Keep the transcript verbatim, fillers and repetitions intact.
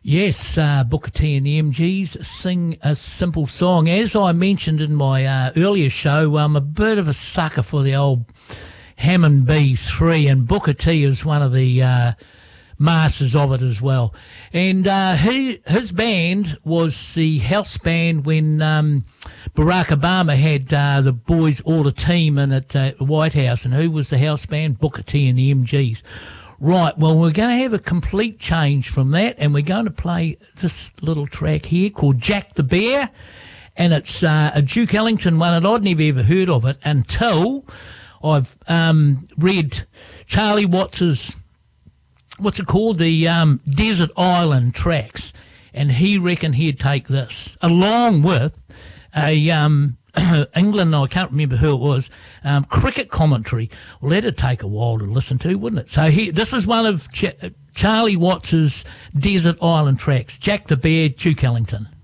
Yes, uh, Booker T and the M Gs sing a simple song. As I mentioned in my uh, earlier show, I'm a bit of a sucker for the old Hammond B three, and Booker T is one of the uh, masters of it as well. And uh, he, his band was the house band when um, Barack Obama had uh, the boys all a team in at uh, the White House. And who was the house band? Booker T and the M Gs. Right, well, we're going to have a complete change from that, and we're going to play this little track here called Jack the Bear, and it's uh, a Duke Ellington one, and I'd never ever heard of it until I've um, read Charlie Watts's, what's it called, the um, Desert Island Tracks, and he reckoned he'd take this, along with a... Um, England, I can't remember who it was, um, cricket commentary. Well, that'd take a while to listen to, wouldn't it? So he, this is one of Ch- Charlie Watts's Desert Island Tracks, Jack the Bear, Duke Ellington.